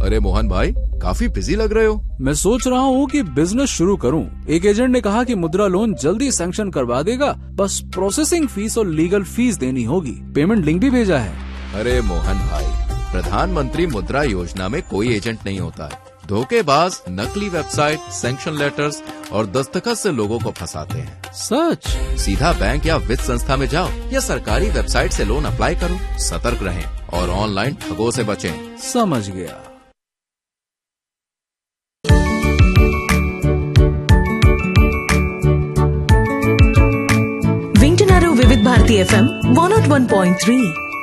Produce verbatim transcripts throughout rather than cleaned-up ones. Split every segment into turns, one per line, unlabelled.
अरे मोहन भाई, काफी बिजी लग रहे हो।
मैं सोच रहा हूँ कि बिजनेस शुरू करूँ। एक एजेंट ने कहा कि मुद्रा लोन जल्दी सैंक्शन करवा देगा, बस प्रोसेसिंग फीस और लीगल फीस देनी होगी। पेमेंट लिंक भी भेजा है।
अरे मोहन भाई, प्रधानमंत्री मुद्रा योजना में कोई एजेंट नहीं होता है। धोखेबाज नकली वेबसाइट, सैंक्शन लेटर्स और दस्तखत से लोगों को फंसाते हैं।
सच?
सीधा बैंक या वित्त संस्था में जाओ या सरकारी वेबसाइट से लोन अप्लाई करो। सतर्क रहें और ऑनलाइन ठगों से बचें।
समझ गया।
వింటున్నారు వివిధ Bharati FM one not one point three.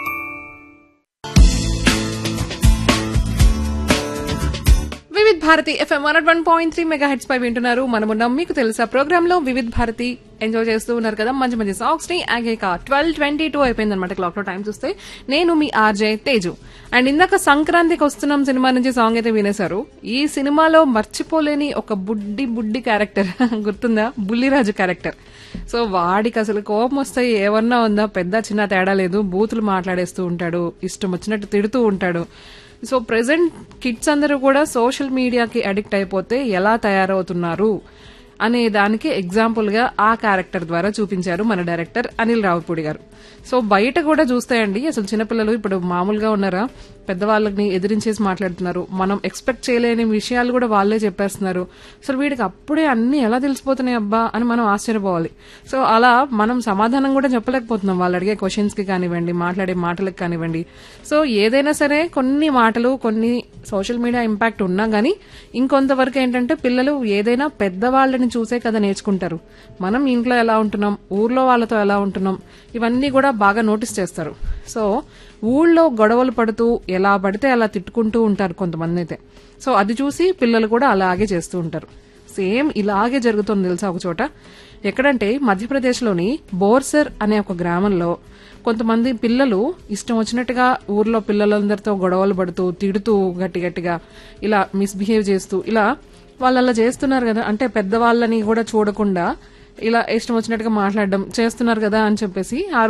వివిధ Bharati FM one not one point three mega heads పై వింటున్నారు. మనమున్నాం మీకు తెలుసా ప్రోగ్రామ్ లో. వివిధ భారతి ఎంజాయ్ చేస్తూ ఉన్నారు కదా మంచి మంచి సాంగ్స్ ని. ఆగేక ట్వెల్వ్ ట్వంటీ టూ అయిపోయింది అనమాట క్లాక్ లో టైం చూస్తే. నేను మీ ఆర్జే తేజు. అండ్ ఇందాక సంక్రాంతికి వస్తున్నాం సినిమా నుంచి సాంగ్ అయితే వినేశారు. ఈ సినిమాలో మర్చిపోలేని ఒక బుడ్డి బుడ్డి క్యారెక్టర్ గుర్తుందా? బుల్లిరాజు క్యారెక్టర్. సో వాడికి అసలు కోపం వస్తాయి ఏమన్నా ఉందా, పెద్ద చిన్న తేడా లేదు. బూతులు మాట్లాడేస్తూ ఉంటాడు, ఇష్టం వచ్చినట్టు తిడుతూ ఉంటాడు. సో ప్రెసెంట్ కిడ్స్ అందరూ కూడా సోషల్ మీడియాకి అడిక్ట్ అయిపోతే ఎలా తయారవుతున్నారు అనే దానికి ఎగ్జాంపుల్ గా ఆ క్యారెక్టర్ ద్వారా చూపించారు మన డైరెక్టర్ అనిల్ రావిపూడి గారు. సో బయట కూడా చూస్తాయండి అసలు చిన్నపిల్లలు ఇప్పుడు మామూలుగా ఉన్నారా, పెద్దవాళ్ళని ఎదిరించేసి మాట్లాడుతున్నారు. మనం ఎక్స్పెక్ట్ చేయలేని విషయాలు కూడా వాళ్లే చెప్పేస్తున్నారు. అసలు వీడికి అప్పుడే అన్ని ఎలా తెలిసిపోతున్నాయి అబ్బా అని మనం ఆశ్చర్యపోవాలి. సో అలా మనం సమాధానం కూడా చెప్పలేకపోతున్నాం వాళ్ళు అడిగే క్వశ్చన్స్ కి కానివ్వండి, మాట్లాడే మాటలకు కానివ్వండి. సో ఏదైనా సరే కొన్ని మాటలు కొన్ని సోషల్ మీడియా ఇంపాక్ట్ ఉన్నా గానీ ఇంకొంతవరకు ఏంటంటే పిల్లలు ఏదైనా పెద్దవాళ్ళని చూసే కదా నేర్చుకుంటారు. మనం ఇంట్లో ఎలా ఉంటున్నాం, ఊర్లో వాళ్ళతో ఎలా ఉంటున్నాం, ఇవన్నీ కూడా బాగా నోటీస్ చేస్తారు. సో ఊళ్ళో గొడవలు పడుతూ ఎలా పడితే అలా తిట్టుకుంటూ ఉంటారు కొంతమంది అయితే. సో అది చూసి పిల్లలు కూడా అలాగే చేస్తూ ఉంటారు. సేమ్ ఇలాగే జరుగుతుంది తెలుసా ఒక చోట. ఎక్కడంటే మధ్యప్రదేశ్ లోని బోర్సర్ అనే ఒక గ్రామంలో కొంతమంది పిల్లలు ఇష్టం వచ్చినట్టుగా ఊర్లో పిల్లలందరితో గొడవలు పడుతూ తిడుతూ గట్టి గట్టిగా ఇలా మిస్బిహేవ్ చేస్తూ ఇలా వాళ్ళు అలా చేస్తున్నారు కదా. అంటే పెద్దవాళ్ళని కూడా చూడకుండా ఇలా ఇష్టం వచ్చినట్టుగా మాట్లాడడం చేస్తున్నారు కదా అని చెప్పేసి ఆ